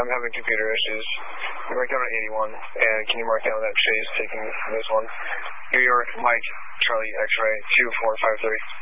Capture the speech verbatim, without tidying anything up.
I'm having computer issues. You mark down on eighty-one, and can you mark down that Chase taking this one? New York, Mike, Charlie, X-ray, two four five three.